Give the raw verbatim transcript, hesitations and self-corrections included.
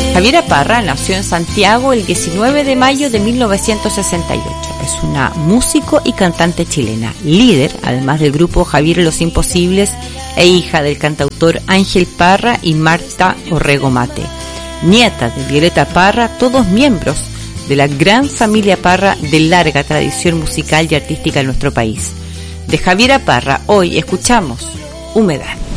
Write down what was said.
Javiera Parra nació en Santiago el diecinueve de mayo de mil novecientos sesenta y ocho. Es una músico y cantante chilena, líder, además del grupo Javiera Los Imposibles, e hija del cantautor Ángel Parra y Marta Orrego Mate. Nieta de Violeta Parra, todos miembros de la gran familia Parra de larga tradición musical y artística en nuestro país. De Javiera Parra, hoy escuchamos Humedad.